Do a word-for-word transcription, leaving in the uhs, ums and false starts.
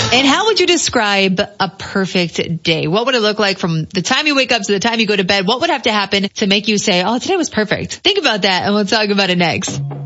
And how would you describe a perfect day? What would it look like from the time you wake up to the time you go to bed? What would have to happen to make you say, oh, today was perfect? Think about that and we'll talk about it next.